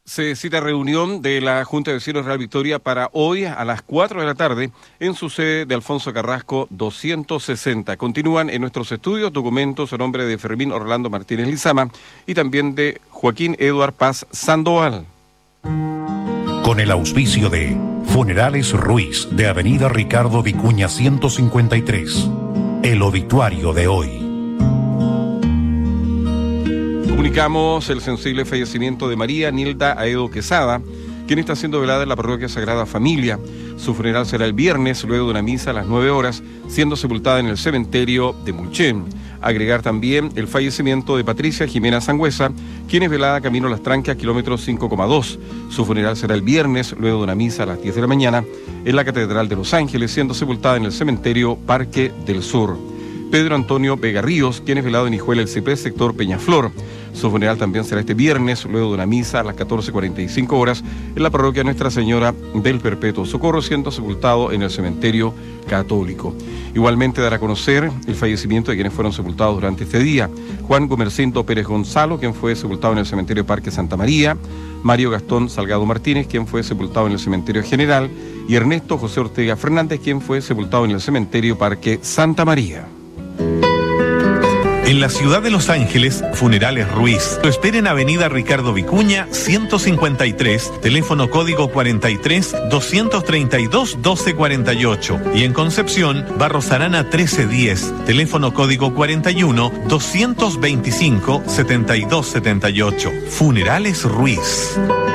Se cita reunión de la Junta de Vecinos Real Victoria para hoy a las 4 de la tarde en su sede de Alfonso Carrasco 260. Continúan en nuestros estudios documentos a nombre de Fermín Orlando Martínez Lizama y también de Joaquín Eduard Paz Sandoval. Con el auspicio de Funerales Ruiz de Avenida Ricardo Vicuña 153. El obituario de hoy. Comunicamos el sensible fallecimiento de María Nilda Aedo Quesada, quien está siendo velada en la parroquia Sagrada Familia. Su funeral será el viernes, luego de una misa a las 9 horas, siendo sepultada en el cementerio de Mulchen. Agregar también el fallecimiento de Patricia Jimena Sangüesa, quien es velada camino a Las Trancas, kilómetro 5,2. Su funeral será el viernes, luego de una misa a las 10 de la mañana, en la Catedral de Los Ángeles, siendo sepultada en el cementerio Parque del Sur. Pedro Antonio Vega Ríos, quien es velado en Hijuela El Ciprés, sector Peñaflor. Su funeral también será este viernes, luego de una misa a las 14:45 horas, en la parroquia Nuestra Señora del Perpetuo Socorro, siendo sepultado en el cementerio católico. Igualmente dará a conocer el fallecimiento de quienes fueron sepultados durante este día. Juan Gomercindo Pérez Gonzalo, quien fue sepultado en el cementerio Parque Santa María. Mario Gastón Salgado Martínez, quien fue sepultado en el cementerio General. Y Ernesto José Ortega Fernández, quien fue sepultado en el cementerio Parque Santa María. En la ciudad de Los Ángeles, Funerales Ruiz. Lo espera en Avenida Ricardo Vicuña, 153, teléfono código 43-232-1248. Y en Concepción, Barros Arana 1310, teléfono código 41-225-7278. Funerales Ruiz.